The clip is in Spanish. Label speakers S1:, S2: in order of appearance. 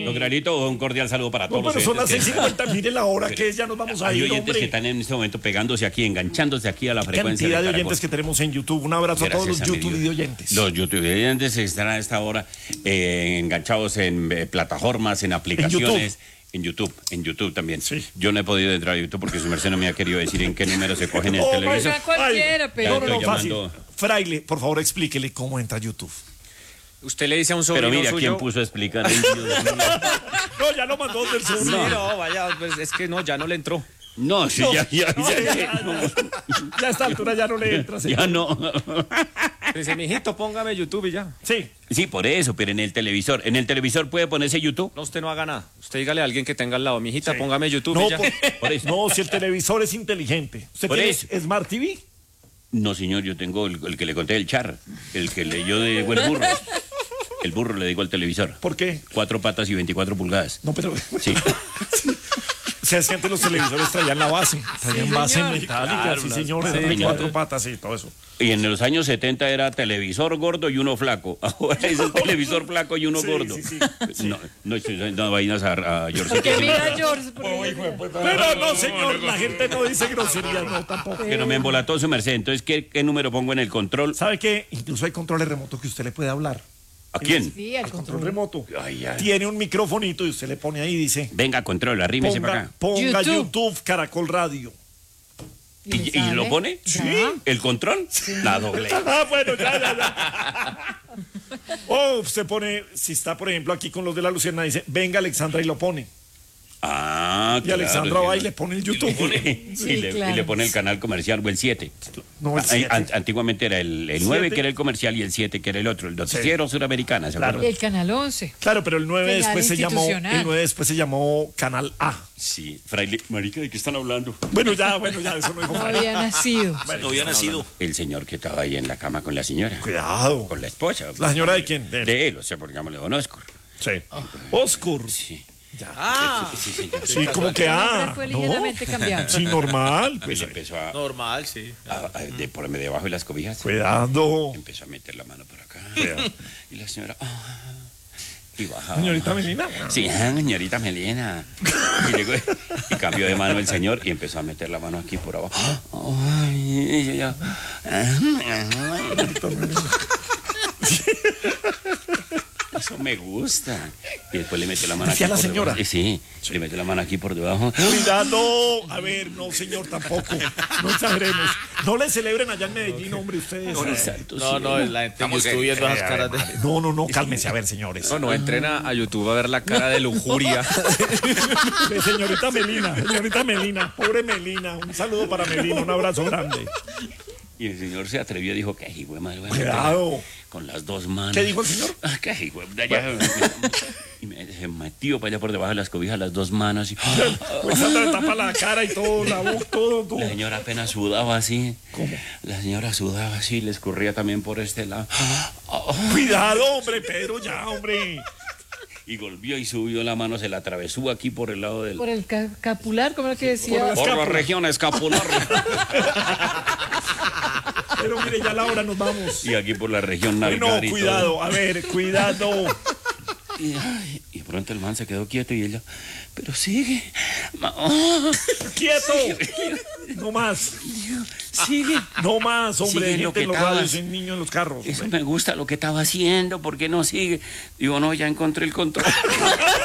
S1: Don Granito, un cordial saludo para todos
S2: No, pero son las
S1: oyentes
S2: 6:50, mire la hora que es, ya nos vamos a
S1: hay
S2: ir,
S1: oyentes
S2: hombre.
S1: que están en este momento pegándose aquí, enganchándose aquí a la frecuencia
S2: Cantidad de
S1: Caracol.
S2: oyentes que tenemos en YouTube. Un abrazo a todos los
S1: Gracias a mi
S2: YouTube
S1: Dios.
S2: de oyentes.
S1: Los YouTube oyentes están a esta hora enganchados en plataformas, en aplicaciones. En YouTube también.
S2: Sí.
S1: Yo no he podido entrar a YouTube porque su merced no me ha querido decir en qué número se coge en el
S2: Oh,
S1: televisor.
S3: Oiga, cualquiera, pero...
S1: Estoy
S2: fácil.
S1: llamando-
S2: Fraile, por favor, explíquele cómo entra a YouTube.
S4: Usted le dice a un sobrino
S1: Pero mira,
S4: suyo...
S1: ¿quién puso a explicar? Ay, Dios mío.
S2: No, ya lo mandó del sur.
S4: Sí, no, vaya, pues es que no, ya no le entró.
S1: No, sí, ya,
S2: Ya a esta altura ya no le entra. señor.
S1: ya no.
S4: Dice, mijito, póngame YouTube y ya.
S2: Sí.
S1: Sí, por eso, pero en el televisor puede ponerse YouTube.
S4: No, usted no haga nada. Usted dígale a alguien que tenga al lado, mijita,
S2: Sí.
S4: póngame YouTube
S2: No,
S4: y ya.
S1: Por eso.
S2: no, si el televisor es inteligente. ¿Usted
S1: Por
S2: tiene
S1: eso.
S2: Smart TV?
S1: No, señor, yo tengo el que le conté del char, el que leyó de buen burro. El burro le digo al televisor.
S2: ¿Por qué?
S1: 4 patas y 24 pulgadas.
S2: No, pero...
S1: Sí.
S2: O sea, es que antes los televisores traían la base. Traían base
S3: señor.
S2: metálica,
S1: Claro,
S2: sí,
S1: las-
S2: señores.
S1: sí,
S2: de
S1: señor.
S2: 4 patas y todo eso.
S1: Y en los años 70 era televisor gordo y uno flaco. Ahora es el televisor flaco y uno
S2: Sí,
S1: gordo.
S2: sí,
S1: No vainas a George.
S3: Porque mira, George, porque...
S2: Pero no, señor, la gente no dice groserías, no, tampoco.
S1: Que no me embolató su merced. Entonces, ¿qué número pongo en el control?
S2: ¿Sabe qué? Incluso hay controles remotos que usted le puede hablar.
S1: ¿A quién?
S3: Sí, al
S2: Control
S3: control.
S2: remoto.
S1: Ay, ay.
S2: Tiene un microfonito y usted le pone ahí y dice...
S1: Venga, control, arrímese para acá.
S2: Ponga
S3: YouTube.
S2: YouTube Caracol Radio.
S3: le
S1: ¿Y
S3: sale.
S1: lo pone?
S3: Ya.
S1: ¿El control? La doble.
S2: Ah, bueno, ya. O usted pone, si está, por ejemplo, aquí con los de la Luciana, dice, venga Alexandra y lo pone.
S1: Ah,
S2: Y Alexandra
S1: sí,
S2: va y le pone el
S1: y
S2: YouTube.
S3: Sí, claro.
S1: le pone el canal comercial o el 7.
S2: No, el
S1: Ah,
S2: 7.
S1: Antiguamente era el 9
S2: 7.
S1: que era el comercial y el 7 que era el otro, el noticiero suramericana, ¿se
S2: Claro.
S1: acuerdan?
S3: El canal 11.
S2: Claro, pero el 9
S3: Señal
S2: después se llamó,
S3: institucional.
S2: el 9 después se llamó Canal A.
S1: Sí, fraile, marica, ¿de qué están hablando?
S2: Bueno, ya, eso no dijo
S3: No
S2: Fraile.
S3: había nacido.
S1: No había nacido. El señor que estaba ahí en la cama con la señora.
S2: Cuidado.
S1: Con la esposa.
S2: ¿La señora de quién? De él.
S1: De él, o sea, porque llamémosle Don Oscar.
S2: Sí. Oscar.
S1: Sí.
S4: Ah,
S1: Sí, señor.
S2: Sí, como que
S3: Fue
S2: no.
S3: ligeramente cambiado.
S2: Sí, normal. Pues,
S1: Él empezó
S4: normal, sí.
S1: por debajo de las cobijas.
S2: cuidado.
S1: Empezó a meter la mano por acá.
S2: Cuidado.
S1: Y la señora. Y bajaba.
S2: Señorita Melina.
S1: Sí, señorita Melina. Y, llegó, y cambió de mano el señor y empezó a meter la mano aquí por abajo. Ay, y yo, eso me gusta. Y después le metió la mano aquí.
S2: ¿Hacía la
S1: por
S2: señora?
S1: debajo. Sí, le metió la mano aquí por debajo.
S2: Cuidado. A ver, no, señor, tampoco. No exageremos. No le celebren allá en Medellín, hombre, ustedes.
S1: Santo
S4: No, no,
S1: cielo.
S4: la gente en YouTube viendo esas caras de...
S2: No, cálmese, a ver, señores.
S4: No, entrena a YouTube a ver la cara de lujuria.
S2: Señorita Melina, pobre Melina. Un saludo para Melina, un abrazo grande.
S1: Y el señor se atrevió y dijo, ¿qué hijo de madre? Bueno,
S2: Cuidado.
S1: con las dos manos.
S2: ¿Qué dijo el señor?
S1: Ah, ¿qué hijo de allá? Y se metió para allá por debajo de las cobijas las dos manos. Y,
S2: Pues anda, le tapa la cara y todo, la boca, todo.
S1: la señora apenas sudaba así.
S2: ¿Cómo?
S1: La señora sudaba así, le escurría también por este lado.
S2: Cuidado, hombre, Pedro, ya, hombre.
S1: Y volvió y subió la mano, se la atravesó aquí por el lado del...
S3: Por el capular, como era que decía.
S1: Por la región escapular.
S2: Pero mire, ya la hora nos vamos.
S1: Y aquí por la región
S2: No,
S1: nalgar y
S2: cuidado, a ver, cuidado.
S1: todo. Y pronto el man se quedó quieto y ella... Pero sigue.
S2: ¡Quieto! No más.
S1: Sigue.
S2: No más, hombre.
S1: Sigue lo
S2: Gente
S1: que
S2: en los
S1: estabas.
S2: radios, en niños en los carros.
S1: Eso
S2: hombre.
S1: me gusta lo que estaba haciendo, ¿por qué no sigue? Digo, no, ya encontré el control.